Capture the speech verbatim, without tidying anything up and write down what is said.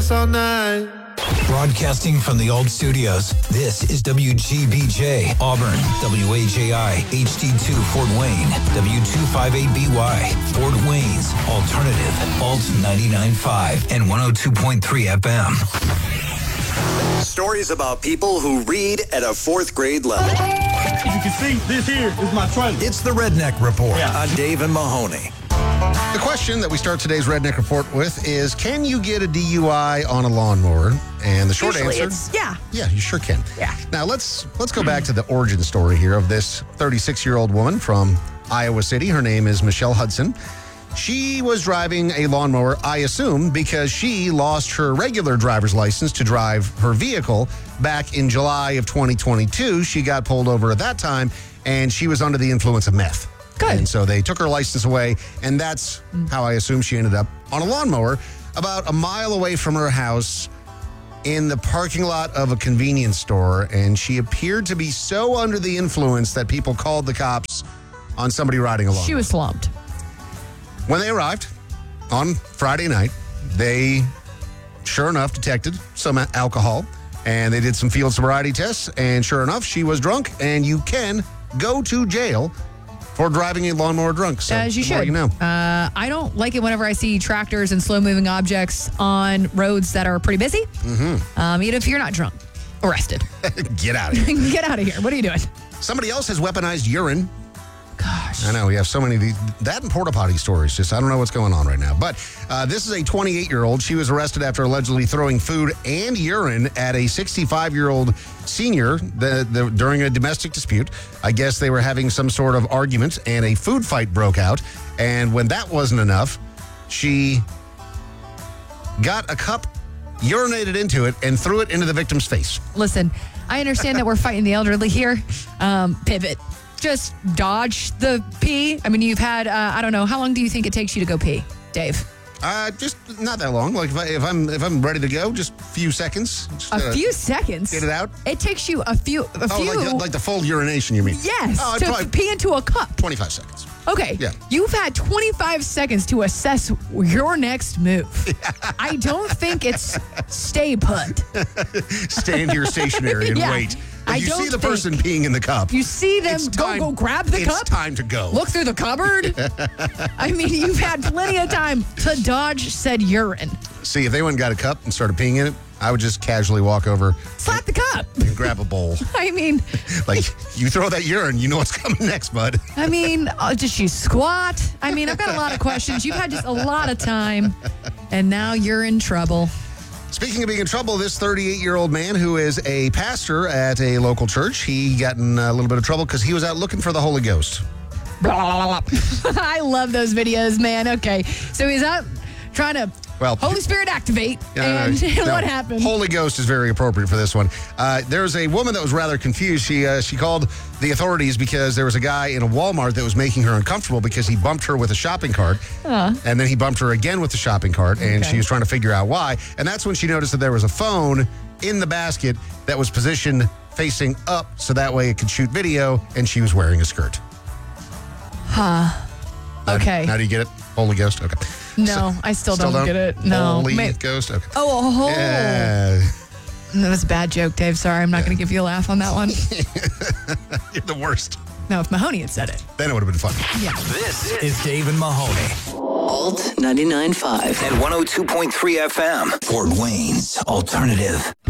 dance all night. Broadcasting from the old studios, this is W G B J, Auburn, W A J I, H D two, Fort Wayne, W two fifty-eight B Y, Fort Wayne's Alternative, Alt ninety-nine point five and one oh two point three F M. Stories about people who read at a fourth grade level. As you can see, this here is my trailer. It's the Redneck Report yeah. on Dave and Mahoney. The question that we start today's Redneck Report with is, can you get a D U I on a lawnmower? And the short Usually answer, it's, yeah. Yeah, you sure can. Yeah. Now, let's let's go back to the origin story here of this thirty-six-year-old woman from Iowa City. Her name is Michelle Hudson. She was driving a lawnmower, I assume, because she lost her regular driver's license to drive her vehicle back in July of twenty twenty-two. She got pulled over at that time, and she was under the influence of meth. Good. And so they took her license away, and that's how I assume she ended up on a lawnmower about a mile away from her house in the parking lot of a convenience store. And she appeared to be so under the influence that people called the cops on somebody riding a lawnmower. She was slumped. When they arrived on Friday night, they, sure enough, detected some alcohol, and they did some field sobriety tests, and sure enough, she was drunk, and you can go to jail for driving a lawnmower drunk. So, As you the more should. you know. Uh, I don't like it whenever I see tractors and slow-moving objects on roads that are pretty busy. Mm-hmm. Um, even if you're not drunk. Arrested. Get out of here. Get out of here. What are you doing? Somebody else has weaponized urine. Gosh. I know, we have so many of these. That and porta potty stories. Just, I don't know what's going on right now. But uh, this is a twenty-eight-year-old. She was arrested after allegedly throwing food and urine at a sixty-five-year-old senior the, the, during a domestic dispute. I guess they were having some sort of argument, and a food fight broke out. And when that wasn't enough, she got a cup, urinated into it, and threw it into the victim's face. Listen, I understand that we're fighting the elderly here. Um, pivot. Just dodge the pee. I mean, you've had, uh, I don't know, how long do you think it takes you to go pee, Dave? Uh, just not that long. Like if, I, if I'm if I'm ready to go, just a few seconds. Just, A uh, few seconds? Get it out? It takes you a few, a Oh, few. like, like the full urination, you mean? Yes, Oh, to probably pee into a cup. twenty-five seconds. Okay. Yeah. You've had twenty-five seconds to assess your next move. I don't think it's stay put. Stand here stationary and Yeah. wait. If I you don't see the think- person peeing in the cup. You see them it's go time- go grab the it's cup. It's time to go. Look through the cupboard. I mean, you've had plenty of time to dodge said urine. See, if they went and got a cup and started peeing in it, I would just casually walk over Slap the cup. and grab a bowl. I mean, Like, you throw that urine, you know what's coming next, bud. I mean, uh, does she squat? I mean, I've got a lot of questions. You've had just a lot of time, and now you're in trouble. Speaking of being in trouble, this thirty-eight-year-old man who is a pastor at a local church, he got in a little bit of trouble because he was out looking for the Holy Ghost. I love those videos, man. Okay, so he's out trying to Well, Holy Spirit activate, Yeah, and no, no. what happened? Holy Ghost is very appropriate for this one. Uh, there's a woman that was rather confused. She uh, she called the authorities because there was a guy in a Walmart that was making her uncomfortable because he bumped her with a shopping cart. Uh. And then he bumped her again with the shopping cart, and Okay. she was trying to figure out why. And that's when she noticed that there was a phone in the basket that was positioned facing up so that way it could shoot video, and she was wearing a skirt. Huh. Now- Okay. Now do you get it? Holy Ghost? Okay. No, I still, don't, get it. No. Holy Ma- Ghost? Okay. Oh, a hole. Yeah. That was a bad joke, Dave. Sorry, I'm not going to give you a laugh on that one. You're the worst. No, if Mahoney had said it. Then it would have been funny. Yeah. This is Dave and Mahoney. Alt ninety-nine point five And one oh two point three F M. Fort Wayne's Alternative.